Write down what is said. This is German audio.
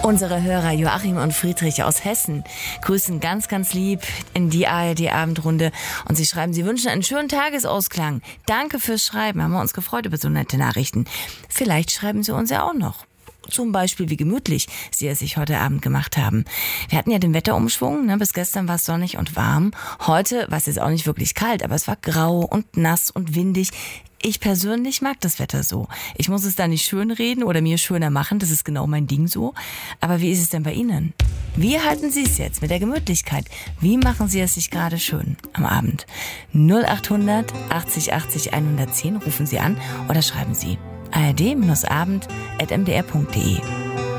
Unsere Hörer Joachim und Friedrich aus Hessen grüßen ganz, ganz lieb in die ARD-Abendrunde und sie schreiben, sie wünschen einen schönen Tagesausklang. Danke fürs Schreiben, haben wir uns gefreut über so nette Nachrichten. Vielleicht schreiben sie uns ja auch noch. Zum Beispiel, wie gemütlich sie es sich heute Abend gemacht haben. Wir hatten ja den Wetterumschwung, bis gestern war es sonnig und warm. Heute war es jetzt auch nicht wirklich kalt, aber es war grau und nass und windig. Ich persönlich mag das Wetter so. Ich muss es da nicht schön reden oder mir schöner machen, das ist genau mein Ding so. Aber wie ist es denn bei Ihnen? Wie halten Sie es jetzt mit der Gemütlichkeit? Wie machen Sie es sich gerade schön am Abend? 0800 80 80 110 rufen Sie an oder schreiben Sie ard-abend@mdr.de.